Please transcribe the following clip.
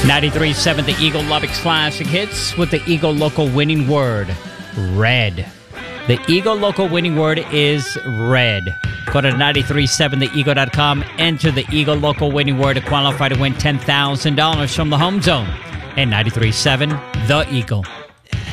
93.7 The Eagle Lubbock's Classic Hits with the Eagle Local winning word, red. The Eagle Local winning word is red. Go to 937theeagle.com, enter the Eagle Local winning word to qualify to win $10,000 from the Home Zone. And 93.7 The Eagle.